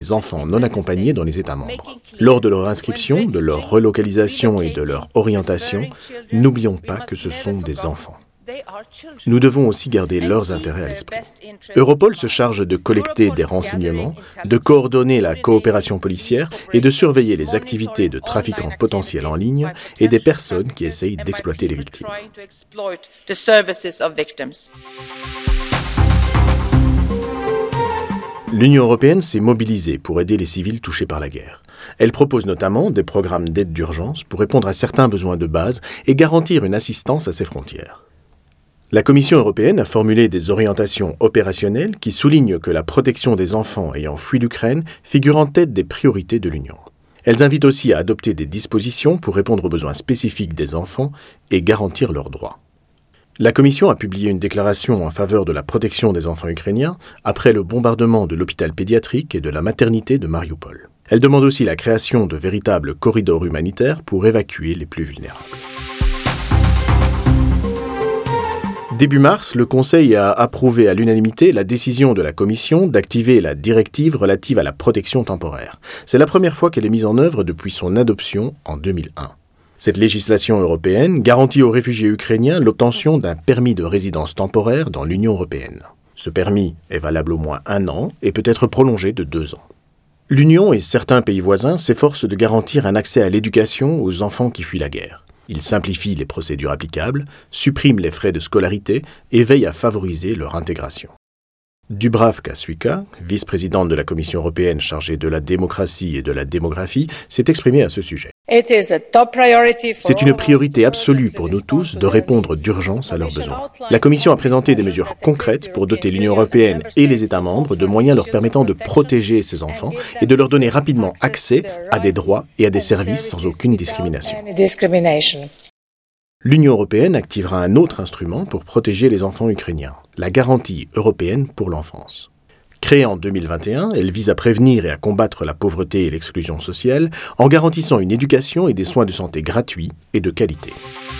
les enfants non accompagnés dans les États membres. Lors de leur inscription, de leur relocalisation et de leur orientation, n'oublions pas que ce sont des enfants. Nous devons aussi garder leurs intérêts à l'esprit. Europol se charge de collecter des renseignements, de coordonner la coopération policière et de surveiller les activités de trafiquants potentiels en ligne et des personnes qui essayent d'exploiter les victimes. L'Union européenne s'est mobilisée pour aider les civils touchés par la guerre. Elle propose notamment des programmes d'aide d'urgence pour répondre à certains besoins de base et garantir une assistance à ses frontières. La Commission européenne a formulé des orientations opérationnelles qui soulignent que la protection des enfants ayant fui l'Ukraine figure en tête des priorités de l'Union. Elles invitent aussi à adopter des dispositions pour répondre aux besoins spécifiques des enfants et garantir leurs droits. La Commission a publié une déclaration en faveur de la protection des enfants ukrainiens après le bombardement de l'hôpital pédiatrique et de la maternité de Mariupol. Elle demande aussi la création de véritables corridors humanitaires pour évacuer les plus vulnérables. Début mars, le Conseil a approuvé à l'unanimité la décision de la Commission d'activer la directive relative à la protection temporaire. C'est la première fois qu'elle est mise en œuvre depuis son adoption en 2001. Cette législation européenne garantit aux réfugiés ukrainiens l'obtention d'un permis de résidence temporaire dans l'Union européenne. Ce permis est valable au moins 1 an et peut être prolongé de 2 ans. L'Union et certains pays voisins s'efforcent de garantir un accès à l'éducation aux enfants qui fuient la guerre. Ils simplifient les procédures applicables, suppriment les frais de scolarité et veillent à favoriser leur intégration. Dubravka Šuica, vice-présidente de la Commission européenne chargée de la démocratie et de la démographie, s'est exprimée à ce sujet. C'est une priorité absolue pour nous tous de répondre d'urgence à leurs besoins. La Commission a présenté des mesures concrètes pour doter l'Union européenne et les États membres de moyens leur permettant de protéger ces enfants et de leur donner rapidement accès à des droits et à des services sans aucune discrimination. L'Union européenne activera un autre instrument pour protéger les enfants ukrainiens, la garantie européenne pour l'enfance. Créée en 2021, elle vise à prévenir et à combattre la pauvreté et l'exclusion sociale en garantissant une éducation et des soins de santé gratuits et de qualité.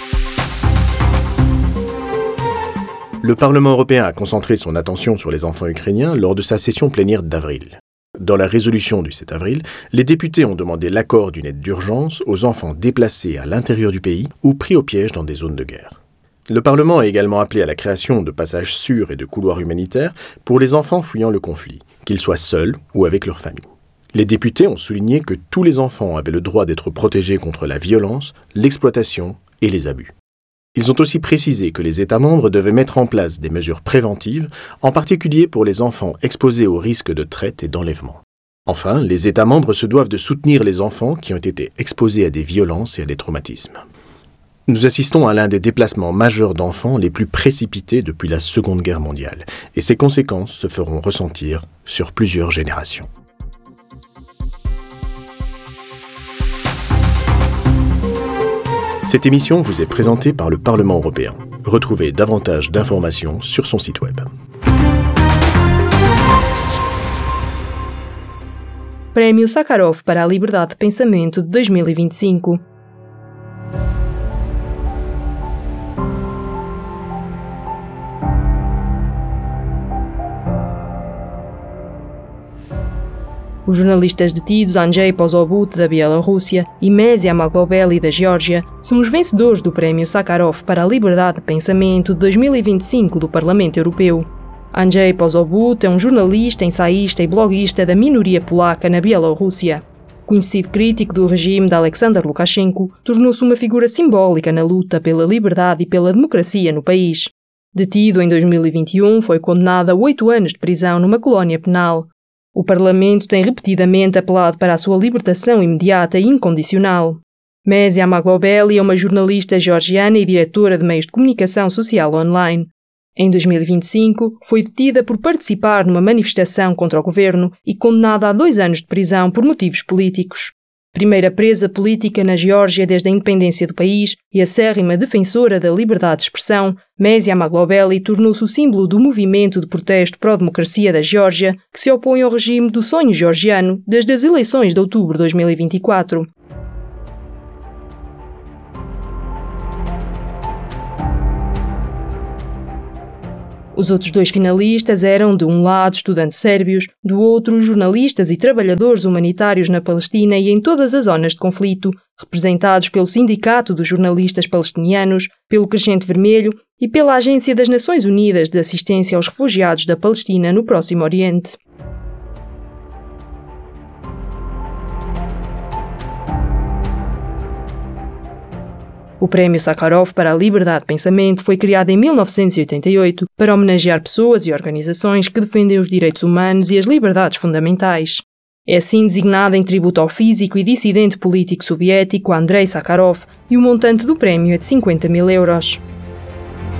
Le Parlement européen a concentré son attention sur les enfants ukrainiens lors de sa session plénière d'avril. Dans la résolution du 7 avril, les députés ont demandé l'accord d'une aide d'urgence aux enfants déplacés à l'intérieur du pays ou pris au piège dans des zones de guerre. Le Parlement a également appelé à la création de passages sûrs et de couloirs humanitaires pour les enfants fuyant le conflit, qu'ils soient seuls ou avec leur famille. Les députés ont souligné que tous les enfants avaient le droit d'être protégés contre la violence, l'exploitation et les abus. Ils ont aussi précisé que les États membres devaient mettre en place des mesures préventives, en particulier pour les enfants exposés au risque de traite et d'enlèvement. Enfin, les États membres se doivent de soutenir les enfants qui ont été exposés à des violences et à des traumatismes. Nous assistons à l'un des déplacements majeurs d'enfants les plus précipités depuis la Seconde Guerre mondiale, et ses conséquences se feront ressentir sur plusieurs générations. Cette émission vous est présentée par le Parlement européen. Retrouvez davantage d'informations sur son site web. Prêmio Sakharov para a Liberdade de Pensamento de 2025. Os jornalistas detidos Andrei Pozobut, da Bielorrússia, e Mesia Magloveli, da Geórgia, são os vencedores do Prêmio Sakharov para a Liberdade de Pensamento de 2025 do Parlamento Europeu. Andrei Pozobut é um jornalista, ensaísta e bloguista da minoria polaca na Bielorrússia. Conhecido crítico do regime de Alexander Lukashenko, tornou-se uma figura simbólica na luta pela liberdade e pela democracia no país. Detido em 2021, foi condenado a 8 anos de prisão numa colónia penal. O Parlamento tem repetidamente apelado para a sua libertação imediata e incondicional. Mesia Magloveli é uma jornalista georgiana e diretora de meios de comunicação social online. Em 2025, foi detida por participar numa manifestação contra o governo e condenada a 2 anos de prisão por motivos políticos. Primeira presa política na Geórgia desde a independência do país e acérrima defensora da liberdade de expressão, Mesia Magloveli tornou-se o símbolo do movimento de protesto pró-democracia da Geórgia, que se opõe ao regime do sonho georgiano desde as eleições de outubro de 2024. Os outros 2 finalistas eram, de um lado, estudantes sérvios, do outro, jornalistas e trabalhadores humanitários na Palestina e em todas as zonas de conflito, representados pelo Sindicato dos Jornalistas Palestinianos, pelo Crescente Vermelho e pela Agência das Nações Unidas de Assistência aos Refugiados da Palestina no Próximo Oriente. O Prémio Sakharov para a Liberdade de Pensamento foi criado em 1988 para homenagear pessoas e organizações que defendem os direitos humanos e as liberdades fundamentais. É assim designado em tributo ao físico e dissidente político soviético Andrei Sakharov, e o montante do prémio é de 50.000 euros.